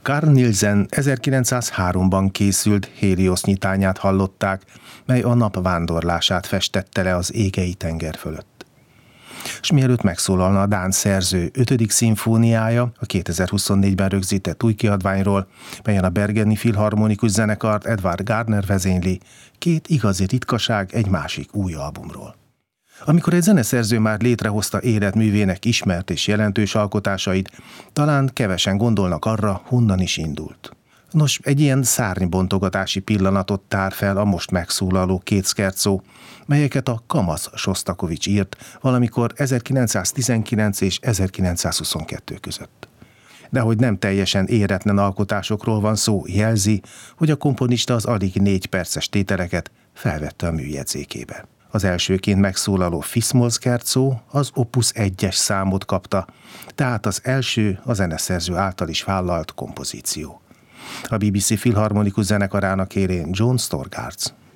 Carl Nielsen 1903-ban készült Helios nyitányát hallották, mely a nap vándorlását festette le az égei tenger fölött. S mielőtt megszólalna a dán szerző 5. szimfóniája a 2024-ben rögzített új kiadványról, melyen a Bergeni Filharmonikus Zenekart Edvard Gardner vezényli, két igazi ritkaság egy másik új albumról. Amikor egy zeneszerző már létrehozta életművének ismert és jelentős alkotásait, talán kevesen gondolnak arra, honnan is indult. Nos, egy ilyen szárnybontogatási pillanatot tár fel a most megszólaló két szkercó, melyeket a Kamasz Sosztakovics írt valamikor 1919 és 1922 között. De hogy nem teljesen éretlen alkotásokról van szó, jelzi, hogy a komponista az alig 4 perces tételeket felvette a műjegyzékébe. Az elsőként megszólaló Fis-moll szkercó az Opus 1-es számot kapta, tehát az első a zeneszerző által is vállalt kompozíció. A BBC Filharmonikus Zenekarának élén John Storgardz.